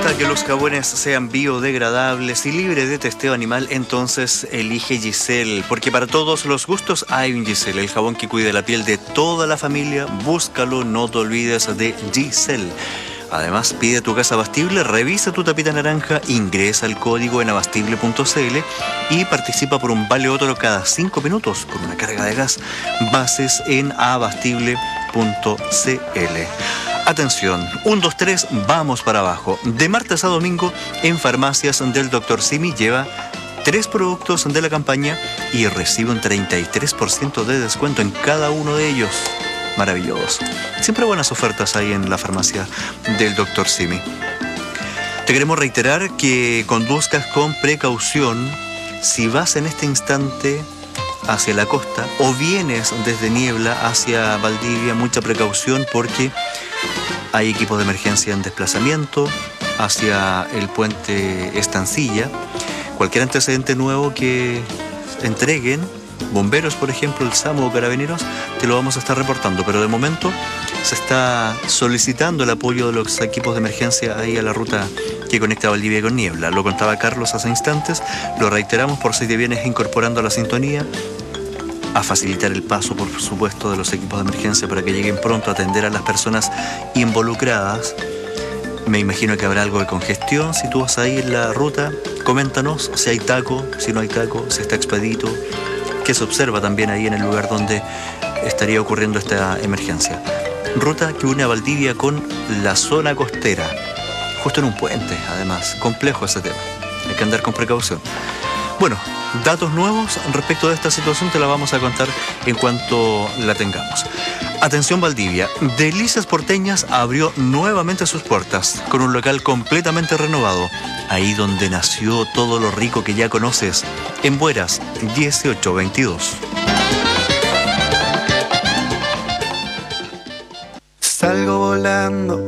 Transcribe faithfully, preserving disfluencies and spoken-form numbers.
gusta que los jabones sean biodegradables y libres de testeo animal? Entonces elige Giselle, porque para todos los gustos hay un Giselle, el jabón que cuida la piel de toda la familia. Búscalo, no te olvides de Giselle. Además, pide tu gas Abastible, revisa tu tapita naranja, ingresa el código en abastible punto c l y participa por un vale otro cada cinco minutos con una carga de gas. Bases en abastible punto c l. Atención, uno, dos, tres, vamos para abajo. De martes a domingo, en farmacias del doctor Simi, lleva tres productos de la campaña y recibe un treinta y tres por ciento de descuento en cada uno de ellos. Maravilloso. Siempre buenas ofertas ahí en la farmacia del doctor Simi. Te queremos reiterar que conduzcas con precaución. Si vas en este instante hacia la costa o vienes desde Niebla hacia Valdivia, mucha precaución porque hay equipos de emergencia en desplazamiento hacia el puente Estancilla. Cualquier antecedente nuevo que entreguen, bomberos por ejemplo, el SAMU o carabineros, te lo vamos a estar reportando, pero de momento se está solicitando el apoyo de los equipos de emergencia ahí a la ruta que conecta Valdivia con Niebla. Lo contaba Carlos hace instantes, lo reiteramos por si te vienes incorporando a la sintonía, a facilitar el paso, por supuesto, de los equipos de emergencia para que lleguen pronto a atender a las personas involucradas. Me imagino que habrá algo de congestión. Si tú vas ahí en la ruta, coméntanos si hay taco, si no hay taco, si está expedito, qué se observa también ahí en el lugar donde estaría ocurriendo esta emergencia. Ruta que une a Valdivia con la zona costera, justo en un puente, además. Complejo ese tema, hay que andar con precaución. Bueno, datos nuevos respecto de esta situación te la vamos a contar en cuanto la tengamos. Atención Valdivia, Delicias Porteñas abrió nuevamente sus puertas con un local completamente renovado, ahí donde nació todo lo rico que ya conoces, en Bueras dieciocho veintidós. Salgo volando